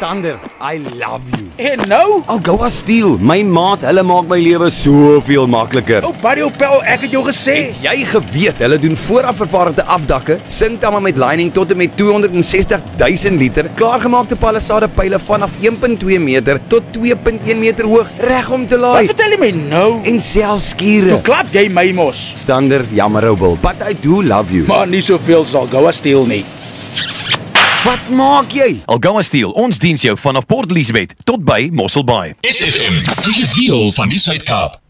Stander, I love you. En nou? Algoa Steel, my maat, hulle maak my lewe soveel makliker. Ou Barry Opel, ek het jou gesê. Jy geweet, hulle doen vooraf vervaardigde afdakke, sinkdamme met lining tot en met 260,000 liter, klaargemaakte palisade pyle vanaf 1.2 meter tot 2.1 meter hoog, reg om te laai. Wat vertel jy my nou? En selfs skure. Hoe klap jy my mos? Stander, jammer ou Bill, but I do love you. Maar nie soveel sal Algoa Steel nie. Wat maak jy? Algoa Steel, ons diens jou vanaf Port Elizabeth tot by Mossel Bay. SFM, die wiel van die Suid-Kaap.